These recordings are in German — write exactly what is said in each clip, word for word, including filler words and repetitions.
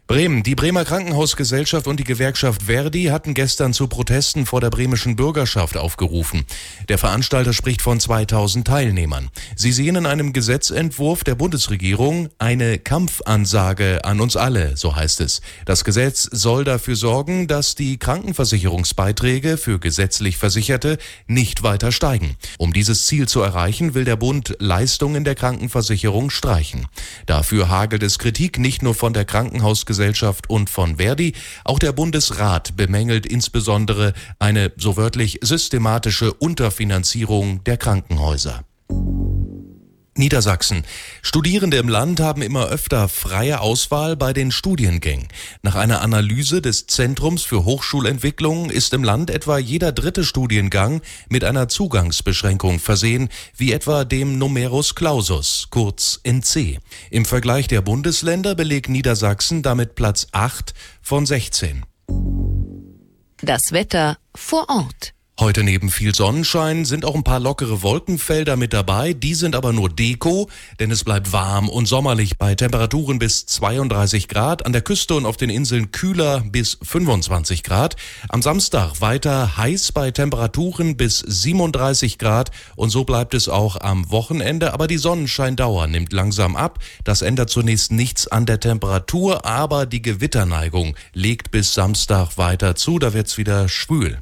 Bremen. Die Bremer Krankenhausgesellschaft und die Gewerkschaft Verdi hatten gestern zu Protesten vor der bremischen Bürgerschaft aufgerufen. Der Veranstalter spricht von zweitausend Teilnehmern. Sie sehen in einem Gesetzentwurf der Bundesregierung eine Kampfansage an uns alle, so heißt es. Das Gesetz soll dafür sorgen, dass die Krankenversicherungsbeiträge für gesetzlich Versicherte nicht weiter steigen. Um dieses Ziel zu erreichen, will der Bund Leistungen der Krankenversicherung streichen. Dafür hagelt es Kritik nicht nur von der Krankenhausgesellschaft und von Verdi. Auch der Bundesrat bemängelt insbesondere eine so wörtlich systematische Unterfinanzierung der Krankenhäuser. Niedersachsen. Studierende im Land haben immer öfter freie Auswahl bei den Studiengängen. Nach einer Analyse des Zentrums für Hochschulentwicklung ist im Land etwa jeder dritte Studiengang mit einer Zugangsbeschränkung versehen, wie etwa dem Numerus Clausus, kurz N C. Im Vergleich der Bundesländer belegt Niedersachsen damit Platz acht von sechzehn. Das Wetter vor Ort. Heute neben viel Sonnenschein sind auch ein paar lockere Wolkenfelder mit dabei. Die sind aber nur Deko, denn es bleibt warm und sommerlich bei Temperaturen bis zweiunddreißig Grad. An der Küste und auf den Inseln kühler bis fünfundzwanzig Grad. Am Samstag weiter heiß bei Temperaturen bis siebenunddreißig Grad. Und so bleibt es auch am Wochenende. Aber die Sonnenscheindauer nimmt langsam ab. Das ändert zunächst nichts an der Temperatur, aber die Gewitterneigung legt bis Samstag weiter zu. Da wird's wieder schwül.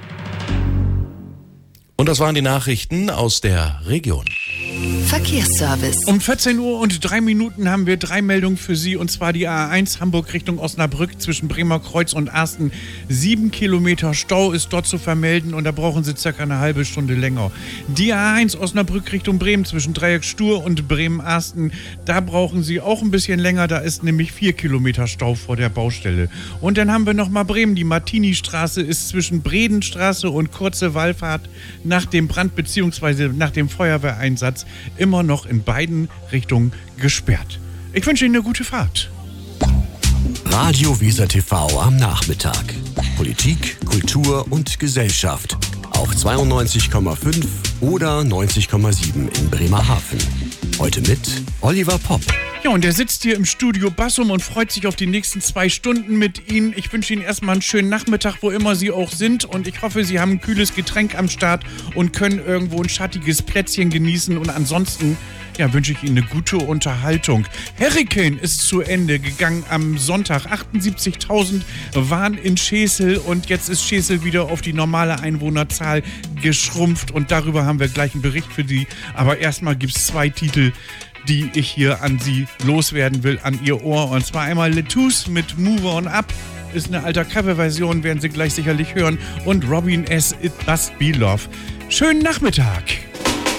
Und das waren die Nachrichten aus der Region. Verkehrsservice. Um vierzehn Uhr und drei Minuten haben wir drei Meldungen für Sie, und zwar die A eins Hamburg Richtung Osnabrück zwischen Bremer Kreuz und Arsten. Sieben Kilometer Stau ist dort zu vermelden und da brauchen Sie circa eine halbe Stunde länger. Die A eins Osnabrück Richtung Bremen zwischen Dreieck Stur und Bremen-Arsten, da brauchen Sie auch ein bisschen länger, da ist nämlich vier Kilometer Stau vor der Baustelle. Und dann haben wir nochmal Bremen, die Martini-Straße ist zwischen Bredenstraße und Kurze Wallfahrt nach dem Brand bzw. nach dem Feuerwehreinsatz immer noch in beiden Richtungen gesperrt. Ich wünsche Ihnen eine gute Fahrt. Radio Weser T V am Nachmittag. Politik, Kultur und Gesellschaft. Auf zweiundneunzig Komma fünf oder neunzig Komma sieben in Bremerhaven. Heute mit Oliver Popp. Ja, und der sitzt hier im Studio Bassum und freut sich auf die nächsten zwei Stunden mit Ihnen. Ich wünsche Ihnen erstmal einen schönen Nachmittag, wo immer Sie auch sind. Und ich hoffe, Sie haben ein kühles Getränk am Start und können irgendwo ein schattiges Plätzchen genießen. Und ansonsten, ja, wünsche ich Ihnen eine gute Unterhaltung. Hurricane ist zu Ende gegangen am Sonntag. achtundsiebzigtausend waren in Schesel und jetzt ist Schesel wieder auf die normale Einwohnerzahl geschrumpft. Und darüber haben wir gleich einen Bericht für Sie. Aber erstmal gibt es zwei Titel, die ich hier an Sie loswerden will, an Ihr Ohr. Und zwar einmal Lettuce mit Move On Up. Ist eine alte Coverversion, werden Sie gleich sicherlich hören. Und Robin S. It Must Be Love. Schönen Nachmittag.